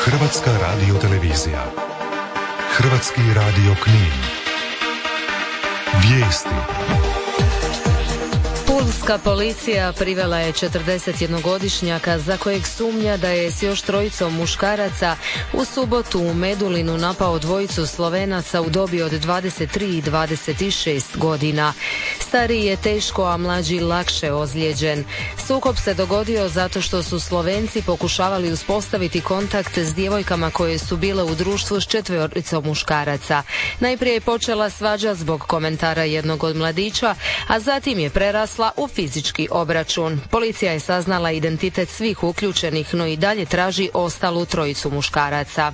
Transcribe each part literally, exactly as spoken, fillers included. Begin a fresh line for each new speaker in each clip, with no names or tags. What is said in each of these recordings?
Hrvatska radiotelevizija. Hrvatski radio Knin. Vijesti.
Pulska policija privela je četrdesetjednogodišnjaka za kojeg sumnja da je s još trojicom muškaraca u subotu u Medulinu napao dvojicu Slovenaca u dobi od dvadeset tri i dvadeset šest godina. Stariji je teško, a mlađi lakše ozlijeđen. Sukob se dogodio zato što su Slovenci pokušavali uspostaviti kontakt s djevojkama koje su bile u društvu s četvoricom muškaraca. Najprije je počela svađa zbog komentara jednog od mladića, a zatim je prerasla u fizički obračun. Policija je saznala identitet svih uključenih, no i dalje traži ostalu trojicu muškaraca.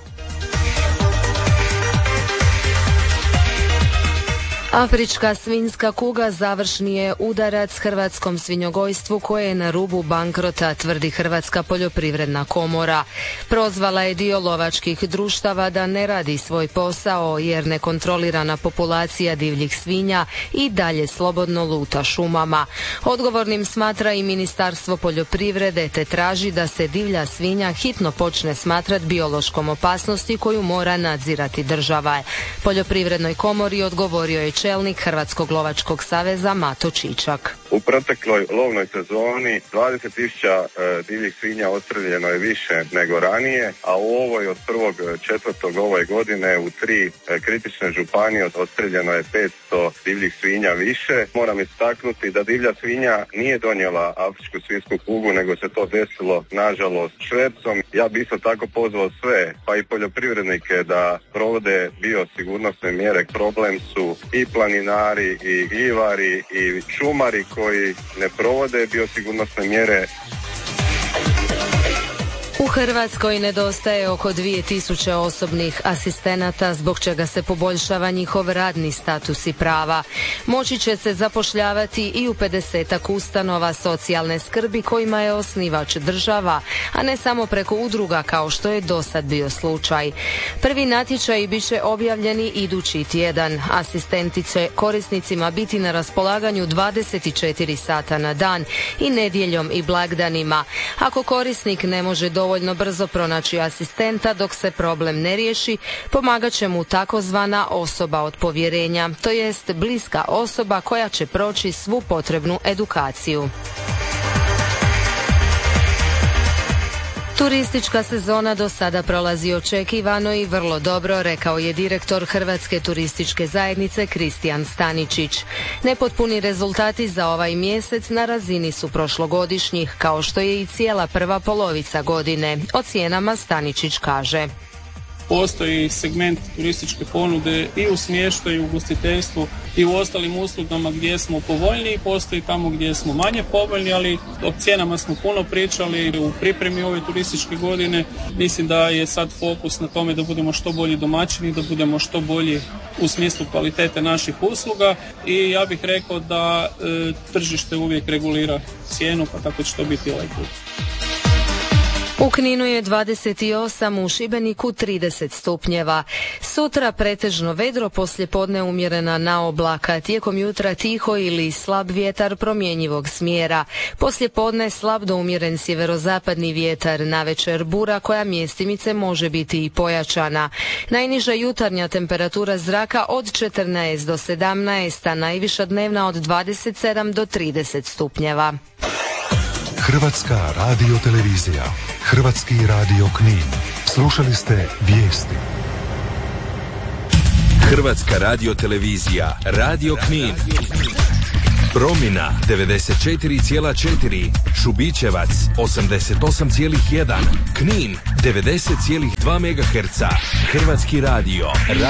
Afrička svinjska kuga završni je udarac hrvatskom svinjogojstvu koje je na rubu bankrota, tvrdi Hrvatska poljoprivredna komora. Prozvala je dio lovačkih društava da ne radi svoj posao jer nekontrolirana populacija divljih svinja i dalje slobodno luta šumama. Odgovornim smatra i Ministarstvo poljoprivrede te traži da se divlja svinja hitno počne smatrati biološkom opasnosti koju mora nadzirati država. Poljoprivrednoj komori odgovorio je čelnik Hrvatskog lovačkog saveza Mato Čičak.
U protekloj lovnoj sezoni dvadeset tisuća e, divljih svinja odstreljeno je više nego ranije, a u ovoj od prvog četvrtog ove godine u tri e, kritične županije odstreljeno je petsto divljih svinja više. Moram istaknuti da divlja svinja nije donijela afričku svinjsku kugu, nego se to desilo nažalost švercom. Ja bih isto tako pozvao sve, pa i poljoprivrednike, da provode biosigurnosne mjere. Problem su i planinari, i gljivari, i šumari koji ne provode biosigurnosne mjere.
U Hrvatskoj nedostaje oko dvije tisuće osobnih asistenata, zbog čega se poboljšava njihov radni status i prava. Moći će se zapošljavati i u pedesetak ustanova socijalne skrbi kojima je osnivač država, a ne samo preko udruga kao što je dosad bio slučaj. Prvi natječaji bit će objavljeni idući tjedan. Asistenti će korisnicima biti na raspolaganju dvadeset četiri sata na dan i nedjeljom i blagdanima. Ako korisnik ne može dovoljno dovoljno brzo pronaći asistenta dok se problem ne riješi, pomagat će mu takozvana osoba od povjerenja, to jest bliska osoba koja će proći svu potrebnu edukaciju. Turistička sezona do sada prolazi očekivano i vrlo dobro, rekao je direktor Hrvatske turističke zajednice Kristijan Staničić. Nepotpuni rezultati za ovaj mjesec na razini su prošlogodišnjih, kao što je i cijela prva polovica godine. O cijenama Staničić kaže:
Postoji segment turističke ponude i u smještaju, i u ugostiteljstvu i u ostalim uslugama gdje smo povoljniji, postoji tamo gdje smo manje povoljni, ali o cijenama smo puno pričali u pripremi ove turističke godine. Mislim da je sad fokus na tome da budemo što bolji domaćini, da budemo što bolji u smislu kvalitete naših usluga i ja bih rekao da e, tržište uvijek regulira cijenu, pa tako će to biti ovaj put.
U Kninu je dvadeset osam, u Šibeniku trideset stupnjeva. Sutra pretežno vedro, poslijepodne umjerena naoblaka, tijekom jutra tiho ili slab vjetar promjenjivog smjera. Poslijepodne slab do umjeren sjeverozapadni vjetar, navečer bura koja mjestimice može biti i pojačana. Najniža jutarnja temperatura zraka od četrnaest do sedamnaest, a najviša dnevna od dvadeset sedam do trideset stupnjeva.
Hrvatska radiotelevizija. Hrvatski radio Knin. Slušali ste vijesti.
Hrvatska radiotelevizija. Radio Knin. Promina devedeset četiri zarez četiri, Šubićevac osamdeset osam zarez jedan, Knin devedeset zarez dva megaherca. Hrvatski radio.